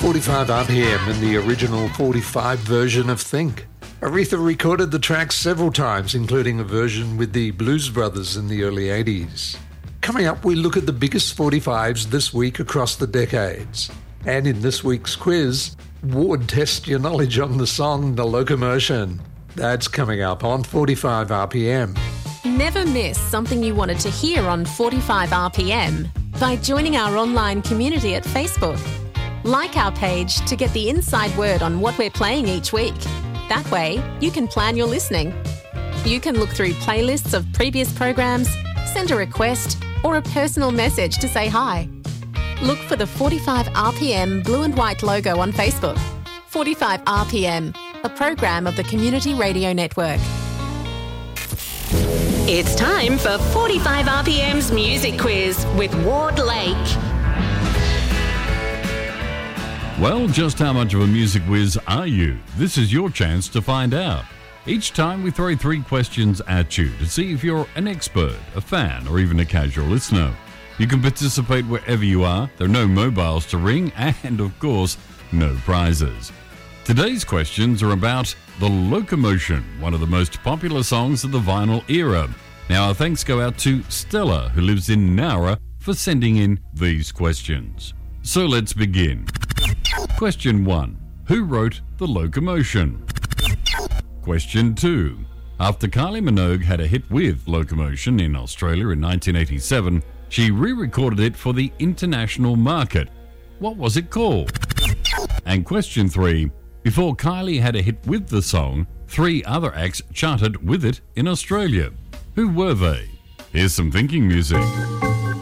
45 RPM and the original 45 version of Think. Aretha recorded the track several times, including a version with the Blues Brothers in the early 80s. Coming up, we look at the biggest 45s this week across the decades. And in this week's quiz, Ward tests your knowledge on the song The Locomotion. That's coming up on 45 RPM. Never miss something you wanted to hear on 45 RPM by joining our online community at Facebook. Like our page to get the inside word on what we're playing each week. That way, you can plan your listening. You can look through playlists of previous programs, send a request, or a personal message to say hi. Look for the 45 RPM blue and white logo on Facebook. 45 RPM, a program of the Community Radio Network. It's time for 45 RPM's Music Quiz with Ward Lake. Well, just how much of a music whiz are you? This is your chance to find out. Each time we throw 3 questions at you to see if you're an expert, a fan, or even a casual listener. You can participate wherever you are. There are no mobiles to ring and, of course, no prizes. Today's questions are about The Locomotion, one of the most popular songs of the vinyl era. Now, our thanks go out to Stella, who lives in Nowra, for sending in these questions. So let's begin. Question 1. Who wrote The Locomotion? Question 2. After Kylie Minogue had a hit with Locomotion in Australia in 1987, she re-recorded it for the international market. What was it called? And question 3. Before Kylie had a hit with the song, 3 other acts charted with it in Australia. Who were they? Here's some thinking music.